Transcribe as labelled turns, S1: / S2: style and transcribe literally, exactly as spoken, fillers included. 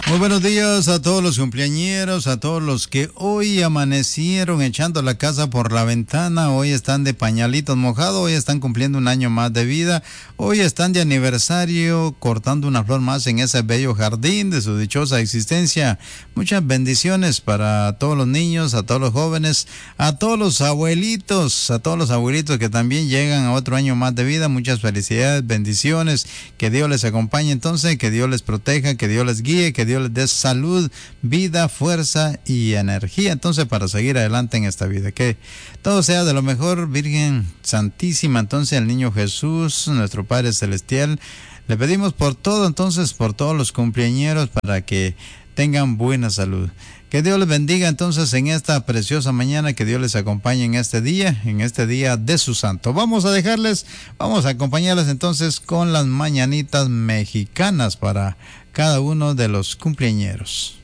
S1: Muy buenos días a todos los cumpleañeros, a todos los que hoy amanecieron echando la casa por la ventana, hoy están de pañalitos mojados, hoy están cumpliendo un año más de vida, hoy están de aniversario cortando una flor más en ese bello jardín de su dichosa existencia. Muchas bendiciones para todos los niños, a todos los jóvenes, a todos los abuelitos, a todos los abuelitos que también llegan a otro año más de vida. Muchas felicidades, bendiciones, que Dios les acompañe entonces, que Dios les proteja, que Dios les guíe, que Dios les dé salud, vida, fuerza y energía entonces para seguir adelante en esta vida. Que todo sea de lo mejor, Virgen Santísima, entonces al Niño Jesús, nuestro Padre Celestial. Le pedimos por todo entonces, por todos los cumpleañeros, para que tengan buena salud. Que Dios les bendiga entonces en esta preciosa mañana, que Dios les acompañe en este día, en este día de su santo. Vamos a dejarles, vamos a acompañarles entonces con las mañanitas mexicanas para cada uno de los cumpleañeros.